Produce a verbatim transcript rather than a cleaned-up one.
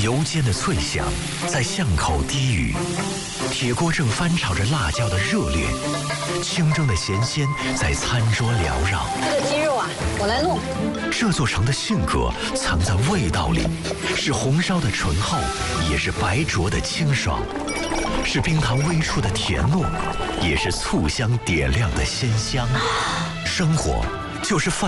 油煎的脆香在巷口低语，铁锅正翻炒着辣椒的热烈，清蒸的咸鲜在餐桌缭绕。 这个鸡肉啊，我来弄。 这座城的性格藏在味道里，是红烧的醇厚，也是白灼的清爽，是冰糖微触的甜糯，也是醋香点亮的鲜香。生活就是饭。